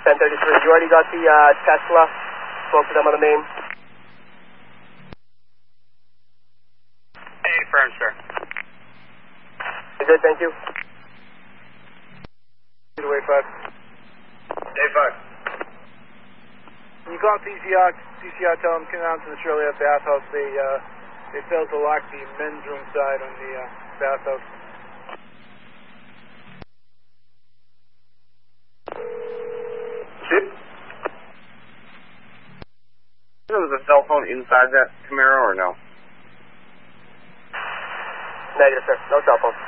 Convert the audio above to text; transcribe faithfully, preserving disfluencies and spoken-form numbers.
ten thirty-three, you already got the uh, Tesla? Spoke to them on the main? Hey, firm, sir. You good, thank you. Way five. Day five. You call T C R, T C R, tell them come down to the Shirley F bathhouse. They, uh, they failed to lock the men's room side on the uh, bathhouse. Chip? There was a cell phone inside that Camaro or no? Negative, sir. No cell phone.